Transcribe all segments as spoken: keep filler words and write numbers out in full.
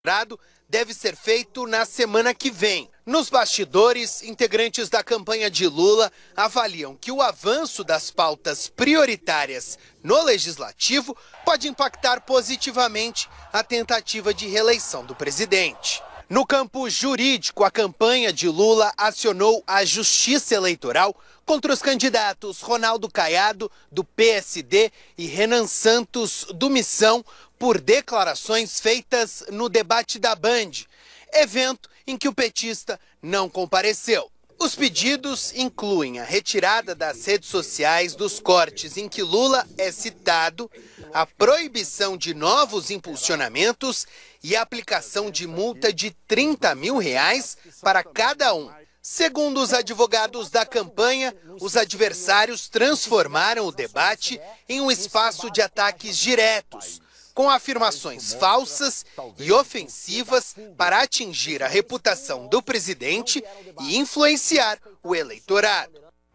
deve ser feito na semana que vem. Nos bastidores, integrantes da campanha de Lula avaliam que o avanço das pautas prioritárias no Legislativo pode impactar positivamente a tentativa de reeleição do presidente. No campo jurídico, a campanha de Lula acionou a Justiça Eleitoral contra os candidatos Ronaldo Caiado, do P S D, e Renan Santos, do Missão, por declarações feitas no debate da Band, evento em que o petista não compareceu. Os pedidos incluem a retirada das redes sociais dos cortes em que Lula é citado, a proibição de novos impulsionamentos e a aplicação de multa de trinta mil reais para cada um. Segundo os advogados da campanha, os adversários transformaram o debate em um espaço de ataques diretos, com afirmações falsas e ofensivas para atingir a reputação do presidente e influenciar o eleitorado.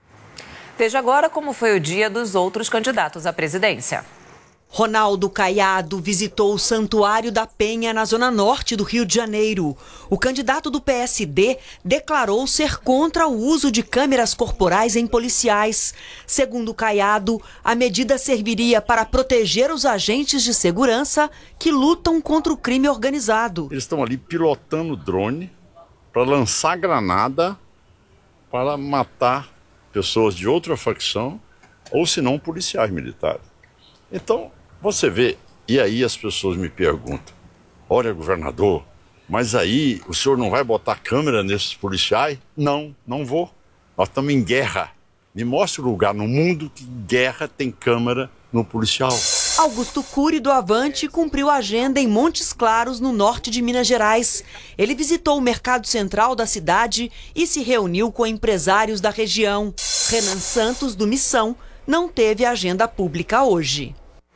Veja agora como foi o dia dos outros candidatos à presidência. Ronaldo Caiado visitou o Santuário da Penha, na zona norte do Rio de Janeiro. O candidato do P S D declarou ser contra o uso de câmeras corporais em policiais. Segundo Caiado, a medida serviria para proteger os agentes de segurança que lutam contra o crime organizado. Eles estão ali pilotando drone para lançar granada para matar pessoas de outra facção ou, se não, policiais militares. Então, você vê, e aí as pessoas me perguntam, olha, governador, mas aí o senhor não vai botar câmera nesses policiais? Não, não vou. Nós estamos em guerra. Me mostre o lugar no mundo que guerra tem câmera no policial. Augusto Cury, do Avante, cumpriu a agenda em Montes Claros, no norte de Minas Gerais. Ele visitou o mercado central da cidade e se reuniu com empresários da região. Renan Santos, do Missão, não teve agenda pública hoje.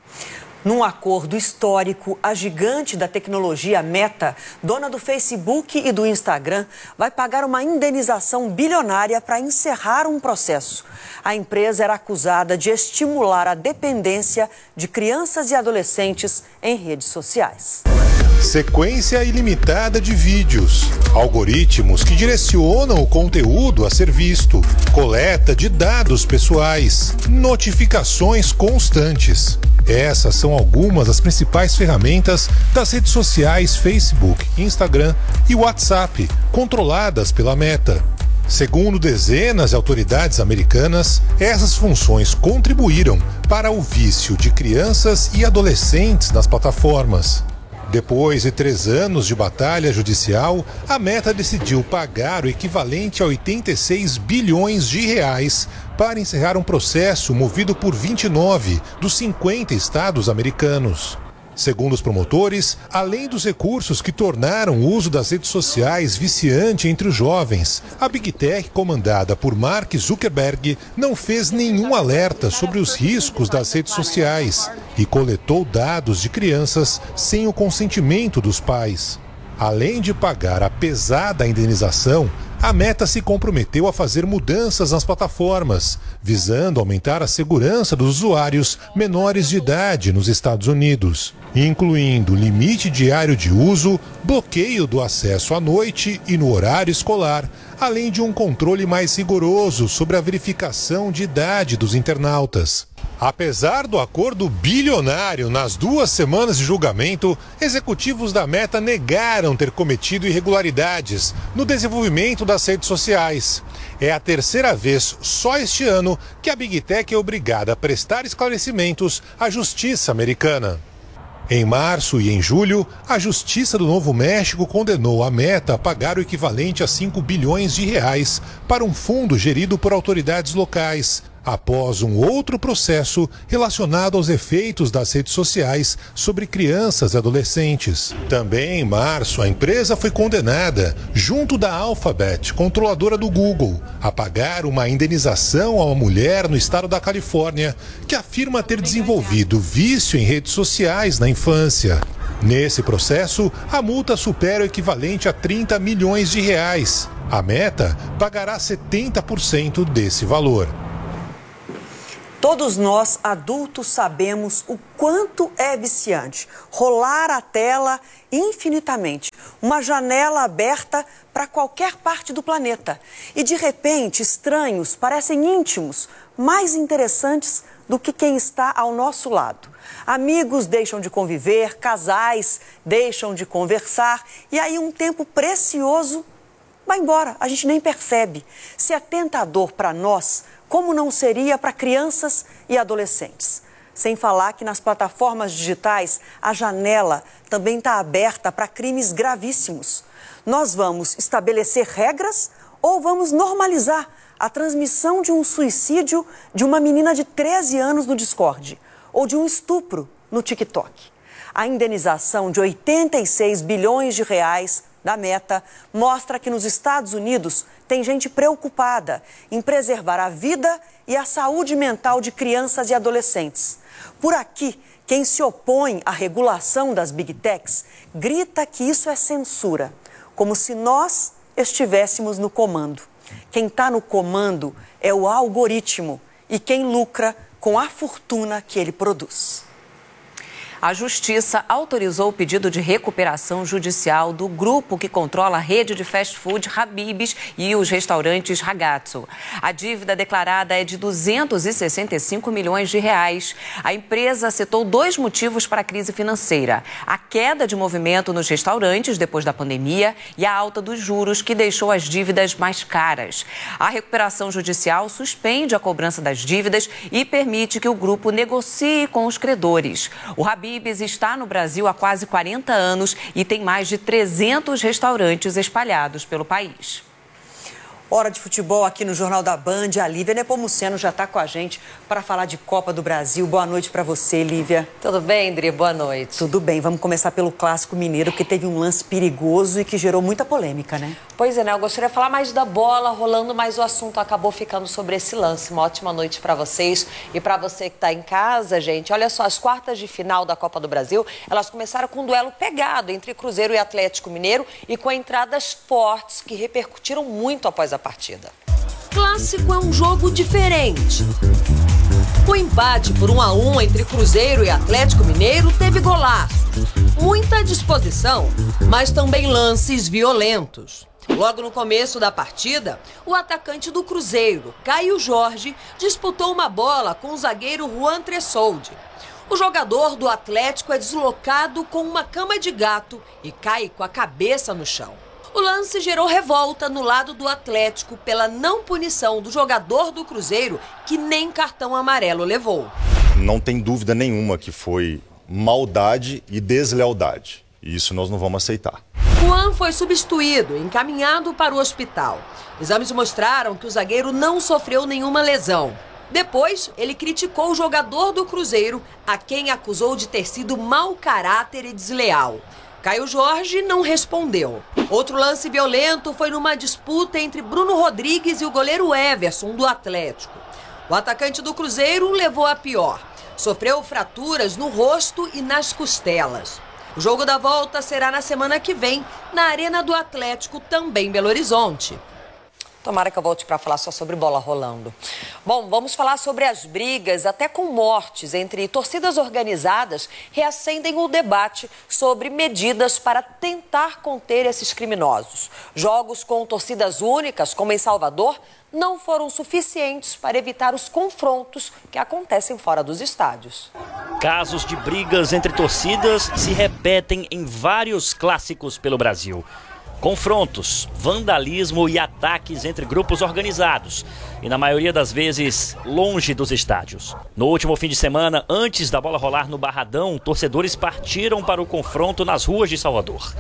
Num acordo histórico, a gigante da tecnologia Meta, dona do Facebook e do Instagram, vai pagar uma indenização bilionária para encerrar um processo. A empresa era acusada de estimular a dependência de crianças e adolescentes em redes sociais. Sequência ilimitada de vídeos, algoritmos que direcionam o conteúdo a ser visto, coleta de dados pessoais, notificações constantes. Essas são algumas das principais ferramentas das redes sociais Facebook, Instagram e WhatsApp, controladas pela Meta. Segundo dezenas de autoridades americanas, essas funções contribuíram para o vício de crianças e adolescentes nas plataformas. Depois de três anos de batalha judicial, a Meta decidiu pagar o equivalente a oitenta e seis bilhões de reais para encerrar um processo movido por vinte e nove dos cinquenta estados americanos. Segundo os promotores, além dos recursos que tornaram o uso das redes sociais viciante entre os jovens, a Big Tech, comandada por Mark Zuckerberg, não fez nenhum alerta sobre os riscos das redes sociais e coletou dados de crianças sem o consentimento dos pais. Além de pagar a pesada indenização, a Meta se comprometeu a fazer mudanças nas plataformas, visando aumentar a segurança dos usuários menores de idade nos Estados Unidos, incluindo limite diário de uso, bloqueio do acesso à noite e no horário escolar, além de um controle mais rigoroso sobre a verificação de idade dos internautas. Apesar do acordo bilionário nas duas semanas de julgamento, executivos da Meta negaram ter cometido irregularidades no desenvolvimento das redes sociais. É a terceira vez só este ano que a Big Tech é obrigada a prestar esclarecimentos à justiça americana. Em março e em julho, a Justiça do Novo México condenou a Meta a pagar o equivalente a cinco bilhões de reais para um fundo gerido por autoridades locais, após um outro processo relacionado aos efeitos das redes sociais sobre crianças e adolescentes. Também em março, a empresa foi condenada, junto da Alphabet, controladora do Google, a pagar uma indenização a uma mulher no estado da Califórnia, que afirma ter desenvolvido vício em redes sociais na infância. Nesse processo, a multa supera o equivalente a trinta milhões de reais. A Meta pagará setenta por cento desse valor. Todos nós, adultos, sabemos o quanto é viciante rolar a tela infinitamente. Uma janela aberta para qualquer parte do planeta. E, de repente, estranhos parecem íntimos, mais interessantes do que quem está ao nosso lado. Amigos deixam de conviver, casais deixam de conversar, e aí um tempo precioso vai embora, a gente nem percebe. Se é tentador para nós, como não seria para crianças e adolescentes? Sem falar que nas plataformas digitais a janela também está aberta para crimes gravíssimos. Nós vamos estabelecer regras ou vamos normalizar a transmissão de um suicídio de uma menina de treze anos no Discord ou de um estupro no TikTok? A indenização de oitenta e seis bilhões de reais da Meta mostra que nos Estados Unidos tem gente preocupada em preservar a vida e a saúde mental de crianças e adolescentes. Por aqui, quem se opõe à regulação das Big Techs grita que isso é censura, como se nós estivéssemos no comando. Quem está no comando é o algoritmo e quem lucra com a fortuna que ele produz. A Justiça autorizou o pedido de recuperação judicial do grupo que controla a rede de fast food Habib's e os restaurantes Ragazzo. A dívida declarada é de duzentos e sessenta e cinco milhões de reais. A empresa citou dois motivos para a crise financeira: a queda de movimento nos restaurantes depois da pandemia e a alta dos juros, que deixou as dívidas mais caras. A recuperação judicial suspende a cobrança das dívidas e permite que o grupo negocie com os credores. O Habib's Habib's está no Brasil há quase quarenta anos e tem mais de trezentos restaurantes espalhados pelo país. Hora de futebol aqui no Jornal da Band. A Lívia Nepomuceno já está com a gente para falar de Copa do Brasil. Boa noite para você, Lívia. Tudo bem, Dri? Boa noite. Tudo bem. Vamos começar pelo Clássico Mineiro, que teve um lance perigoso e que gerou muita polêmica, né? Pois é, né? Eu gostaria de falar mais da bola rolando, mas o assunto acabou ficando sobre esse lance. Uma ótima noite para vocês e para você que está em casa, gente. Olha só, as quartas de final da Copa do Brasil, elas começaram com um duelo pegado entre Cruzeiro e Atlético Mineiro e com entradas fortes que repercutiram muito após a partida. Clássico é um jogo diferente. O empate por um a um entre Cruzeiro e Atlético Mineiro teve golaços, muita disposição, mas também lances violentos. Logo no começo da partida, o atacante do Cruzeiro, Caio Jorge, disputou uma bola com o zagueiro Juan Tressoldi. O jogador do Atlético é deslocado com uma cama de gato e cai com a cabeça no chão. O lance gerou revolta no lado do Atlético pela não punição do jogador do Cruzeiro, que nem cartão amarelo levou. Não tem dúvida nenhuma que foi maldade e deslealdade. E isso nós não vamos aceitar. Juan foi substituído e encaminhado para o hospital. Exames mostraram que o zagueiro não sofreu nenhuma lesão. Depois, ele criticou o jogador do Cruzeiro, a quem acusou de ter sido mau caráter e desleal. Caio Jorge não respondeu. Outro lance violento foi numa disputa entre Bruno Rodrigues e o goleiro Everson, do Atlético. O atacante do Cruzeiro levou a pior. Sofreu fraturas no rosto e nas costelas. O jogo da volta será na semana que vem, na Arena do Atlético, também em Belo Horizonte. Tomara que eu volte para falar só sobre bola rolando. Bom, vamos falar sobre as brigas, até com mortes, entre torcidas organizadas, reacendem o debate sobre medidas para tentar conter esses criminosos. Jogos com torcidas únicas, como em Salvador, não foram suficientes para evitar os confrontos que acontecem fora dos estádios. Casos de brigas entre torcidas se repetem em vários clássicos pelo Brasil. Confrontos, vandalismo e ataques entre grupos organizados e, na maioria das vezes, longe dos estádios. No último fim de semana, antes da bola rolar no Barradão, torcedores partiram para o confronto nas ruas de Salvador.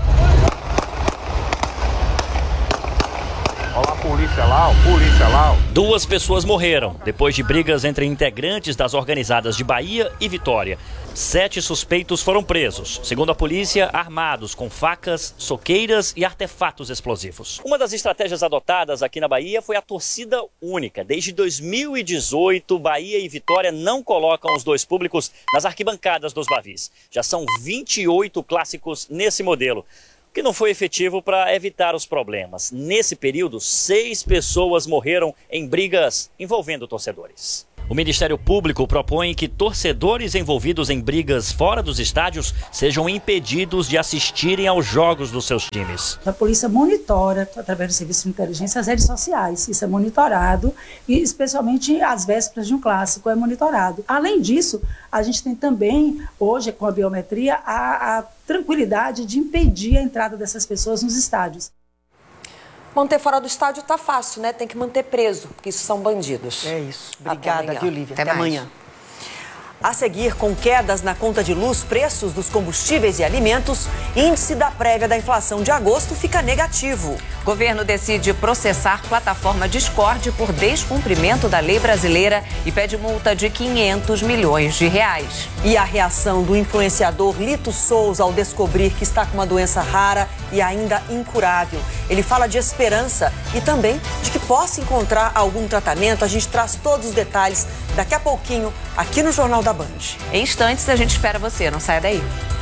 Olha a polícia lá, ó, polícia lá. Ó. Duas pessoas morreram depois de brigas entre integrantes das organizadas de Bahia e Vitória. Sete suspeitos foram presos, segundo a polícia, armados com facas, soqueiras e artefatos explosivos. Uma das estratégias adotadas aqui na Bahia foi a torcida única. Desde dois mil e dezoito, Bahia e Vitória não colocam os dois públicos nas arquibancadas dos Bavis. Já são vinte e oito clássicos nesse modelo, o que não foi efetivo para evitar os problemas. Nesse período, seis pessoas morreram em brigas envolvendo torcedores. O Ministério Público propõe que torcedores envolvidos em brigas fora dos estádios sejam impedidos de assistirem aos jogos dos seus times. A polícia monitora, através do serviço de inteligência, as redes sociais. Isso é monitorado e especialmente às vésperas de um clássico é monitorado. Além disso, a gente tem também, hoje com a biometria, a, a tranquilidade de impedir a entrada dessas pessoas nos estádios. Manter fora do estádio tá fácil, né? Tem que manter preso, porque isso são bandidos. É isso. Obrigada, viu, Lívia? Até, Até amanhã. A seguir, com quedas na conta de luz, preços dos combustíveis e alimentos, índice da prévia da inflação de agosto fica negativo. Governo decide processar plataforma Discord por descumprimento da lei brasileira e pede multa de quinhentos milhões de reais. E a reação do influenciador Lito Souza ao descobrir que está com uma doença rara e ainda incurável. Ele fala de esperança e também de que possa encontrar algum tratamento. A gente traz todos os detalhes daqui a pouquinho aqui no Jornal da Band. Em instantes a gente espera você, não saia daí.